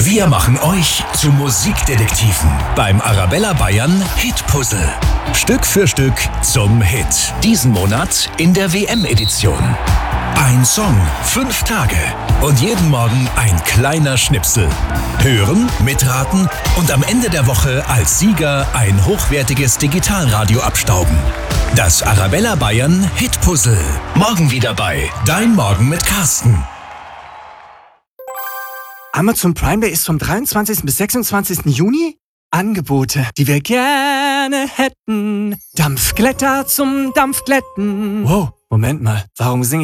Wir machen euch zu Musikdetektiven beim Arabella Bayern Hitpuzzle. Stück für Stück zum Hit. Diesen Monat in der WM-Edition. Ein Song, 5 Tage und jeden Morgen ein kleiner Schnipsel. Hören, mitraten und am Ende der Woche als Sieger ein hochwertiges Digitalradio abstauben. Das Arabella Bayern Hitpuzzle. Morgen wieder bei Dein Morgen mit Carsten. Amazon Prime Day ist vom 23. bis 26. Juni. Angebote, die wir gerne hätten. Dampfglätter zum Dampfglätten. Wow, Moment mal, warum singe